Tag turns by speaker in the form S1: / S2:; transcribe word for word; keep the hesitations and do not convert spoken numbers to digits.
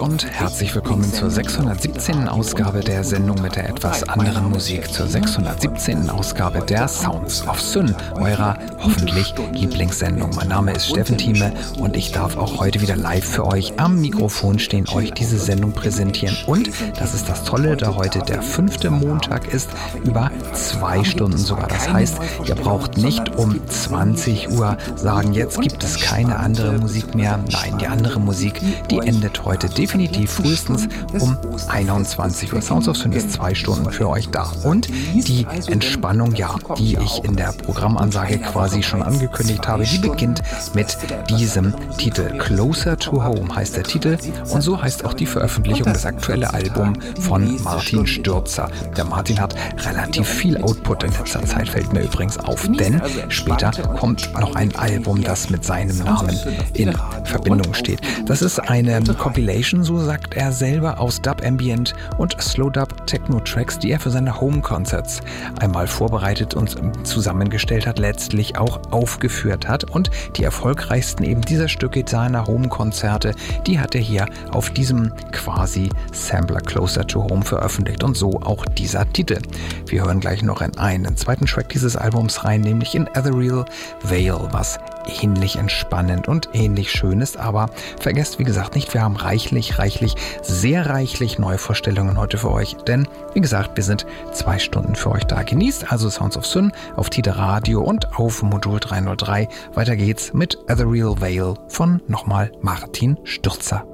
S1: und herzlich willkommen zur sechshundertsiebzehnten Ausgabe der Sendung mit der etwas anderen Musik, zur sechshundertsiebzehnten Ausgabe der Sounds of Syn, eurer hoffentlich Lieblingssendung. Mein Name ist Steffen Thieme und ich darf auch heute wieder live für euch am Mikrofon stehen, euch diese Sendung präsentieren. Und das ist das Tolle, da heute der fünfte Montag ist, über zwei Stunden sogar. Das heißt, ihr braucht nicht um zwanzig Uhr sagen, jetzt gibt es keine andere Musik mehr. Nein, die andere Musik, die endet heute definitiv frühestens um einundzwanzig Uhr. Sounds of Syn ist zwei Stunden für euch da. Und die Entspannung, ja, die ich in der Programmansage quasi schon angekündigt habe, die beginnt mit diesem Titel. Closer to Home heißt der Titel und so heißt auch die Veröffentlichung, das aktuelle Album von Martin Stürzer. Der Martin hat relativ viel Output in letzter Zeit, fällt mir übrigens auf, denn später kommt noch ein Album, das mit seinem Namen in Verbindung steht. Das ist eine Compilation, so sagt er selber, aus Dub Ambient und Slow Dub Techno Tracks, die er für seine Home Concerts einmal vorbereitet und zusammengestellt hat, letztlich auch aufgeführt hat. Und die erfolgreichsten eben dieser Stücke seiner Home Konzerte, die hat er hier auf diesem quasi Sampler Closer to Home veröffentlicht und so auch dieser Titel. Wir hören gleich noch in einen zweiten Track dieses Albums rein, nämlich in Ethereal Veil, was ähnlich entspannend und ähnlich schön ist, aber vergesst, wie gesagt, nicht, wir haben reichlich, reichlich, sehr reichlich Neuvorstellungen heute für euch, denn, wie gesagt, wir sind zwei Stunden für euch da. Genießt also Sounds of Syn auf Tide Radio und auf Modul dreihundertdrei. Weiter geht's mit Ethereal Veil von nochmal Martin Stürzer.